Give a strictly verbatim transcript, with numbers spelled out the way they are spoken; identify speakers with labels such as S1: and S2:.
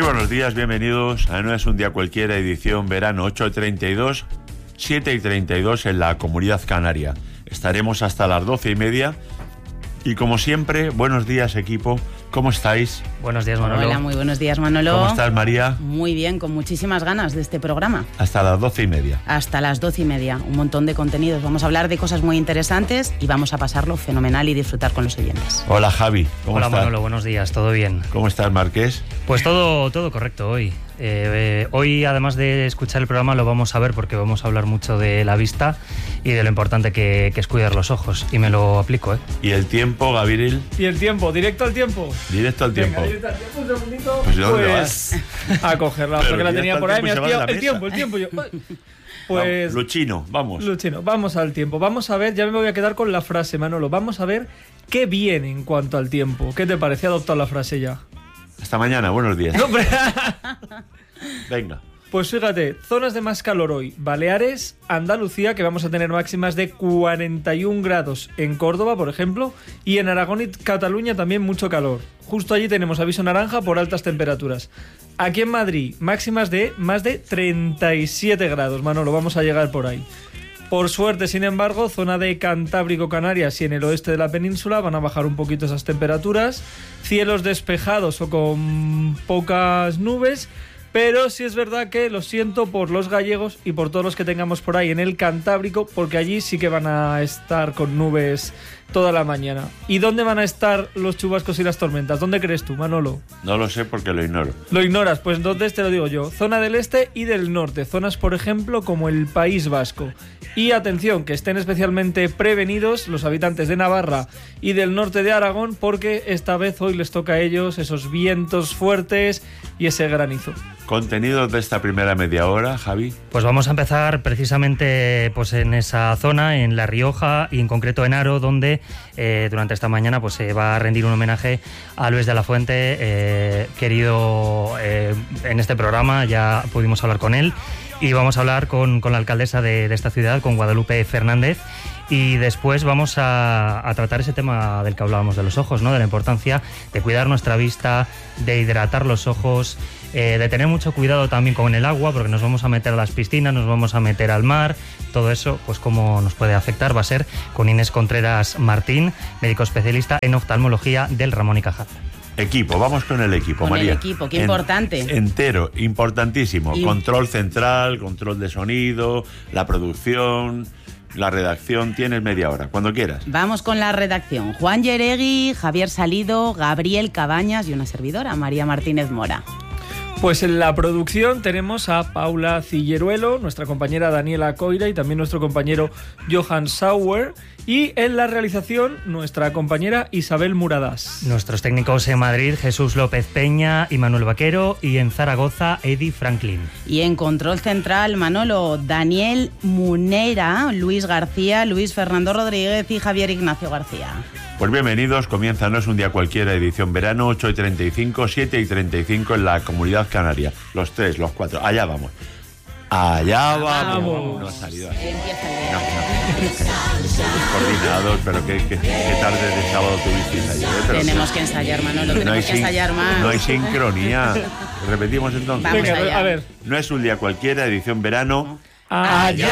S1: buenos días, bienvenidos a No es un día cualquiera, edición verano, ocho y treinta y dos, siete y treinta y dos en la Comunidad Canaria. Estaremos hasta las doce y media y como siempre, buenos días equipo, ¿cómo estáis?
S2: Buenos días, Manolo.
S3: Hola, muy buenos días, Manolo.
S1: ¿Cómo estás, María?
S3: Muy bien, con muchísimas ganas de este programa.
S1: Hasta las doce y media.
S3: Hasta las doce y media, un montón de contenidos. Vamos a hablar de cosas muy interesantes y vamos a pasarlo fenomenal y disfrutar con los oyentes.
S1: Hola, Javi, ¿cómo
S2: Hola,
S1: estás?
S2: Manolo, buenos días, ¿todo bien?
S1: ¿Cómo estás, Marqués?
S2: Pues todo, todo correcto hoy. Eh, eh, hoy, además de escuchar el programa, lo vamos a ver porque vamos a hablar mucho de la vista y de lo importante que, que es cuidar los ojos. Y me lo aplico, ¿eh?
S1: ¿Y el tiempo, Gabriel?
S4: ¿Y el tiempo? ¿Directo al tiempo?
S1: Directo al tiempo.
S4: Venga, directo al tiempo, un segundito.
S1: Pues, ¿de dónde
S4: pues a cogerla,
S1: Pero
S4: porque la
S1: directo
S4: tenía
S1: al
S4: por ahí.
S1: tiempo
S4: Me
S1: y se
S4: has
S1: va de
S4: pillado
S1: la
S4: el tiempo, el tiempo. Yo, pues...
S1: Luchino, vamos.
S4: Luchino, vamos al tiempo. Vamos a ver, ya me voy a quedar con la frase, Manolo. Vamos a ver qué viene en cuanto al tiempo. ¿Qué te parece? He adoptado la frase ya.
S1: Hasta mañana, buenos días.
S4: No, hombre.
S1: Venga.
S4: Pues fíjate, zonas de más calor hoy. Baleares, Andalucía, que vamos a tener máximas de cuarenta y un grados en Córdoba, por ejemplo, y en Aragón y Cataluña también mucho calor. Justo allí tenemos aviso naranja por altas temperaturas. Aquí en Madrid, máximas de más de treinta y siete grados, Manolo, vamos a llegar por ahí. Por suerte, sin embargo, zona de Cantábrico, Canarias y en el oeste de la península van a bajar un poquito esas temperaturas. Cielos despejados o con pocas nubes. Pero sí es verdad que lo siento por los gallegos y por todos los que tengamos por ahí en el Cantábrico, porque allí sí que van a estar con nubes toda la mañana. ¿Y dónde van a estar los chubascos y las tormentas? ¿Dónde crees tú, Manolo?
S1: No lo sé porque lo ignoro.
S4: ¿Lo ignoras? Pues entonces te lo digo yo. Zona del este y del norte. Zonas, por ejemplo, como el País Vasco. Y atención, que estén especialmente prevenidos los habitantes de Navarra y del norte de Aragón, porque esta vez hoy les toca a ellos esos vientos fuertes y ese granizo.
S1: Contenidos de esta primera media hora, Javi.
S2: Pues vamos a empezar precisamente pues en esa zona, en La Rioja y en concreto en Haro, donde eh, durante esta mañana pues se va a rendir un homenaje a Luis de la Fuente, eh, querido eh, en este programa, ya pudimos hablar con él y vamos a hablar con, con la alcaldesa de, de esta ciudad, con Guadalupe Fernández. Y después vamos a, a tratar ese tema del que hablábamos de los ojos, ¿no? De la importancia de cuidar nuestra vista, de hidratar los ojos, eh, de tener mucho cuidado también con el agua, porque nos vamos a meter a las piscinas, nos vamos a meter al mar. Todo eso, pues cómo nos puede afectar, va a ser con Inés Contreras Martín, médico especialista en oftalmología del Ramón y Cajal.
S1: Equipo, vamos con el equipo,
S3: con
S1: María.
S3: el equipo, qué
S1: en,
S3: importante.
S1: Entero, importantísimo.
S3: Y...
S1: Control central, control de sonido, la producción, la redacción. Tienes media hora, cuando quieras.
S3: Vamos con la redacción. Juan Yeregui, Javier Salido, Gabriel Cabañas y una servidora, María Martínez Mora.
S4: Pues en la producción tenemos a Paula Cilleruelo, nuestra compañera Daniela Coira y también nuestro compañero Johan Sauer. Y en la realización, nuestra compañera Isabel Muradas.
S2: Nuestros técnicos en Madrid, Jesús López Peña y Manuel Vaquero, y en Zaragoza, Eddie Franklin.
S3: Y en control central, Manolo, Daniel Munera, Luis García, Luis Fernando Rodríguez y Javier Ignacio García.
S1: Pues bienvenidos, comienza No es un día cualquiera, edición verano, ocho y treinta y cinco, siete y treinta y cinco en la Comunidad Canaria. Los tres, los cuatro, allá vamos. Allá vamos.
S4: Vamos.
S1: No ha salido así.
S3: Empieza el día.
S1: No, no. Coordinados, pero qué, qué, qué tarde de sábado tuvisteis ayer. ¿eh? Pero
S3: Tenemos que ensayar, Manolo,
S1: no
S3: tenemos
S1: hay
S3: que
S1: sin-
S3: ensayar más.
S1: No hay sincronía. Repetimos entonces.
S3: Vamos
S4: Venga,
S3: allá.
S4: a ver.
S1: No es un día cualquiera, edición verano.
S4: Allá.